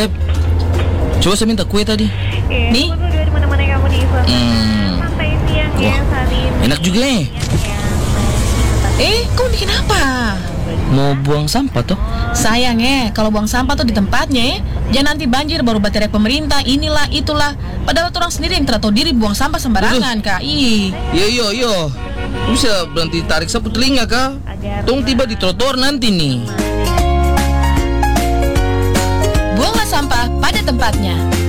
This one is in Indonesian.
Beb, coba saya minta kue tadi. Nih. Aku tuh di mana-mana kamu di santai siang ya, Wah, Salim. enak juga nih. Kamu bikin apa? Mau buang sampah toh? Sayang kalau buang sampah tuh di tempatnya jangan nanti banjir baru baterai pemerintah, inilah, itulah. Padahal orang sendiri yang tidak tahu diri buang sampah sembarangan, Kak. Ih. Yo. Bisa berhenti tarik sapu telinga, Kak. Tong tiba di trotoar nanti nih. Buanglah sampah pada tempatnya.